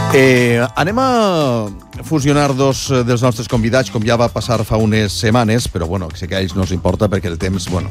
Anem a fusionar dos dels nostres convidats, com ja va passar fa unes setmanes, però bueno, sé que a ells no els importa perquè el temps, bueno,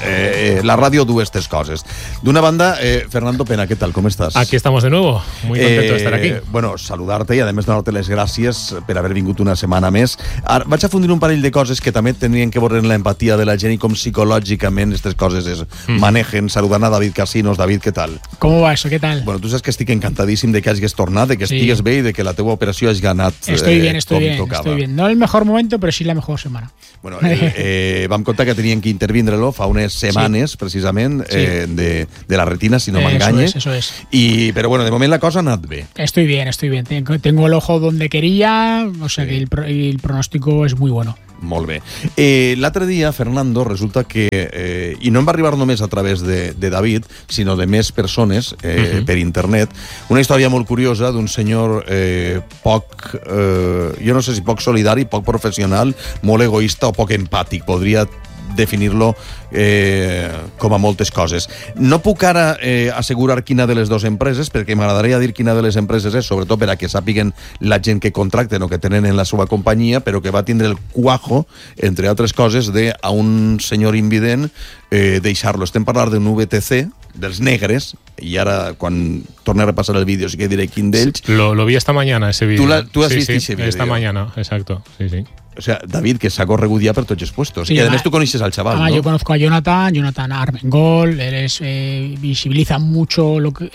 la ràdio du estas coses. D'una banda, Fernando Pena, ¿qué tal? ¿Cómo estás? Aquí estamos de nuevo, muy contento de estar aquí. Bueno, saludar-te i a més donar-te les gràcies per haver vingut una setmana més. Ara, vaig a fundir un parell de coses que també tenien que veure en l'empatia de la gent i com psicològicament aquestes coses es manejen. Saludant a David Casinos. David, ¿qué tal? ¿Cómo va eso? ¿Qué tal? Bueno, tu saps que estic encantadíssim de que hagis tornat, de que estigues bé i de que la teva operació hagi anat estoy bien. No el mejor momento, pero sí la mejor semana. Bueno, vam contar que tenien que intervindre-lo fa unes setmanes, precisament, de la retina, si no m'enganye. Eso es. Pero bueno, de moment la cosa ha anat bé. Estoy bien. Tengo el ojo donde quería, o sea que el pronóstico es muy bueno. Molt bé. L'altre dia, Fernando, resulta que, i no em va arribar només a través de David, sinó de més persones per internet, una història molt curiosa d'un senyor poc, jo no sé si poc solidari, poc professional, molt egoista o poc empàtic, podria definir-lo com a moltes coses. No puc ara assegurar quina de les dues empreses, perquè m'agradaria dir quina de les empreses és, sobretot per a que sàpiguen la gent que contracten o que tenen en la seva companyia, però que va tindre el cuajo, entre altres coses, de a un senyor invident deixar-lo. Estem parlant d'un VTC, dels negres, i ara, quan torni a repassar el vídeo, sí que diré quin d'ells. Lo vi esta mañana, ese vídeo. ¿Tú has visto ese vídeo? Esta mañana, exacto, sí. O sea, David, que s'ha corregut ja per tots els puestos. Sí, y además tú conoces al chaval, ¿no? Yo conozco a Jonathan Armengol, visibiliza mucho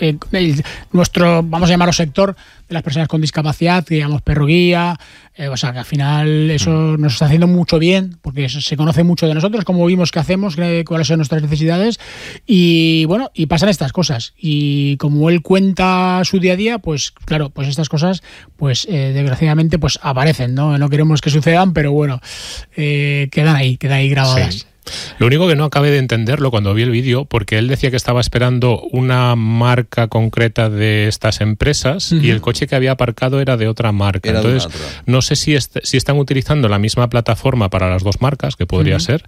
nuestro, vamos a llamarlo sector, de las personas con discapacidad, que llamamos perro guía, o sea que al final eso nos está haciendo mucho bien, porque se conoce mucho de nosotros, cómo vimos qué hacemos, cuáles son nuestras necesidades, y bueno, y pasan estas cosas, y como él cuenta su día a día, pues claro, pues estas cosas, pues desgraciadamente, pues aparecen, ¿no? No queremos que sucedan, pero bueno, quedan ahí grabadas. Sí. Lo único que no acabé de entenderlo cuando vi el vídeo, porque él decía que estaba esperando una marca concreta de estas empresas y el coche que había aparcado era de otra marca. Entonces, no sé si están utilizando la misma plataforma para las dos marcas, que podría ser,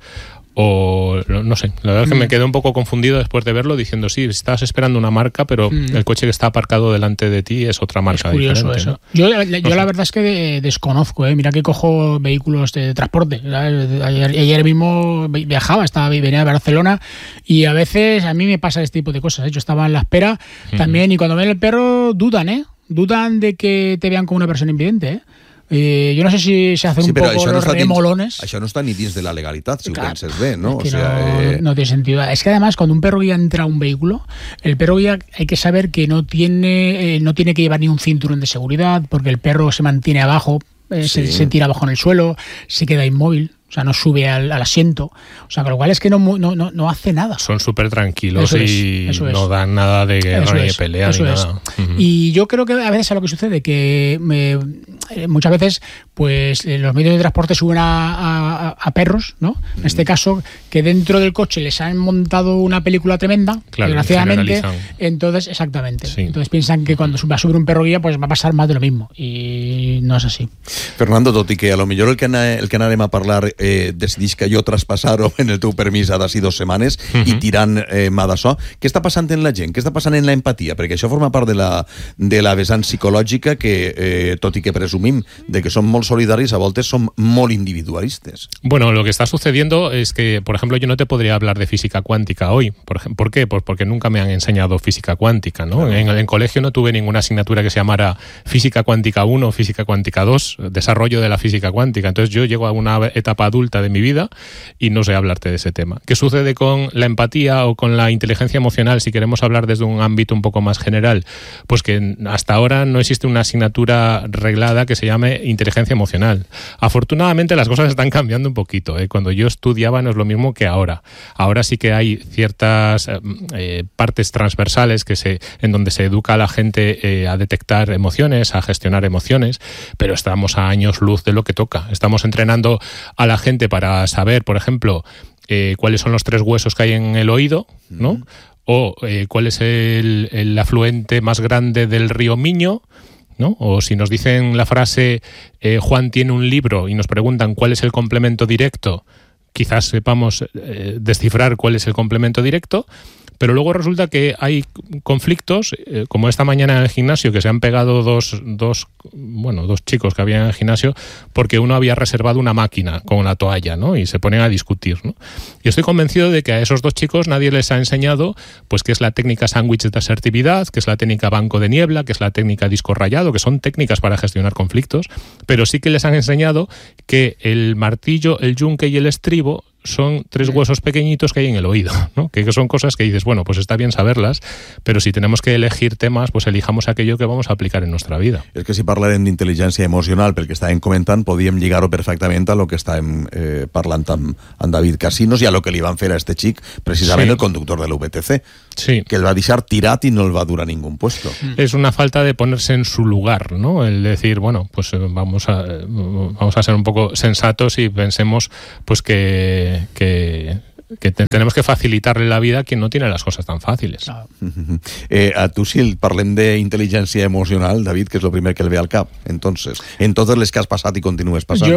o no sé. La verdad es que me quedé un poco confundido después de verlo, diciendo, sí, estabas esperando una marca, pero el coche que está aparcado delante de ti es otra marca. Es curioso diferente, eso. ¿no? Yo la verdad es que desconozco, mira que cojo vehículos de transporte. Ayer mismo viajaba, venía de Barcelona, y a veces a mí me pasa este tipo de cosas. Yo estaba en la espera también, y cuando ven el perro dudan de que te vean como una persona invidente, jo no sé si se hacen un poco los remolones. Això no està ni dins de la legalitat, si claro, ho penses bé, ¿no? Es que no tiene sentido. Es que además, cuando un perro guía entra a un vehículo, el perro guía hay que saber que no tiene que llevar ni un cinturón de seguridad, porque el perro se mantiene abajo, se tira abajo en el suelo, se queda inmóvil. O sea, no sube al asiento. O sea, con lo cual es que no hace nada. Son súper tranquilos eso no dan nada de guerra ni de pelea ni nada. Y yo creo que a veces es lo que sucede, que muchas veces pues los medios de transporte suben a perros, ¿no? En este caso, que dentro del coche les han montado una película tremenda, claro, desgraciadamente. Entonces, exactamente. Sí. Entonces piensan que cuando va a subir un perro guía, pues va a pasar más de lo mismo. Y no es así. Fernando, tot i que a lo millor el que anarem a parlar decidís que jo traspassar-ho en el teu permís ha d'ací 2 setmanes i tirant mà d'això. Què està passant en la gent? Què està passant en la empatia? Perquè això forma part de la vessant psicològica que, tot i que presumim de que som molt solidaris, a voltes som molt individualistes. Bueno, lo que está sucediendo es que, por ejemplo, yo no te podría hablar de física cuántica hoy. ¿Por qué? Pues porque nunca me han enseñado física cuántica, ¿no? Claro. En el colegio no tuve ninguna asignatura que se llamara física cuántica 1, física cuántica 2, desarrollo de la física cuántica. Entonces yo llego a una etapa adulta de mi vida y no sé hablarte de ese tema. ¿Qué sucede con la empatía o con la inteligencia emocional, si queremos hablar desde un ámbito un poco más general? Pues que hasta ahora no existe una asignatura reglada que se llame inteligencia emocional. Afortunadamente las cosas están cambiando un poquito. Cuando yo estudiaba no es lo mismo que ahora. Ahora sí que hay ciertas partes transversales en donde se educa a la gente a detectar emociones, a gestionar emociones, pero estamos a años luz de lo que toca. Estamos entrenando a la gente para saber, por ejemplo, cuáles son los 3 huesos que hay en el oído, ¿no? O cuál es el afluente más grande del río Miño, ¿no? O si nos dicen la frase Juan tiene un libro y nos preguntan cuál es el complemento directo, quizás sepamos descifrar cuál es el complemento directo, Pero luego resulta que hay conflictos, como esta mañana en el gimnasio, que se han pegado dos chicos que habían en el gimnasio, porque uno había reservado una máquina con una toalla, ¿no? Y se ponen a discutir, ¿no? Y estoy convencido de que a esos dos chicos nadie les ha enseñado pues qué es la técnica sándwich de asertividad, qué es la técnica banco de niebla, qué es la técnica disco rayado, que son técnicas para gestionar conflictos, pero sí que les han enseñado que el martillo, el yunque y el estribo son 3 huesos pequeñitos que hay en el oído, ¿no? Que son cosas que dices, bueno, pues está bien saberlas, pero si tenemos que elegir temas, pues elijamos aquello que vamos a aplicar en nuestra vida. És que si parlarem d'intel·ligència emocional, pel que estàvem comentant, podíem lligar-ho perfectament a lo que estàvem parlant amb David Casinos i a lo que li van fer a este xic, precisament el conductor de l'UPTC, que el va deixar tirat i no el va dur a ningún puesto. Es una falta de ponerse en su lugar, ¿no? El decir, bueno, pues vamos a ser un poco sensatos y pensemos pues que tenemos que facilitarle la vida a quien no tiene las cosas tan fàcils. A tu, si parlem d'intel·ligència emocional, David, que és el primer que el ve al cap, entonces, en totes les que has passat i continues passant.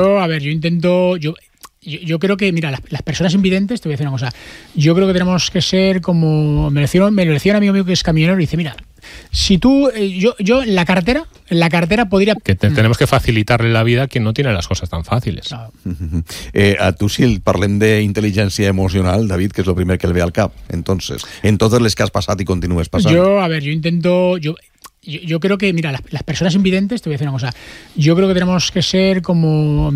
Yo creo que, mira, las personas invidentes, te voy a decir una cosa, yo creo que tenemos que ser como, me lo decía un amigo mío que es camionero, y dice, mira, si tú, yo en la cartera podría... Que tenemos que facilitarle la vida a quien no tiene las cosas tan fàcils. A tu, si parlem d'intel·ligència emocional, David, que és el primer que el ve al cap, entonces, en totes les que has passat i continues passant. Yo creo que, mira, las personas invidentes, te voy a decir una cosa, yo creo que tenemos que ser como...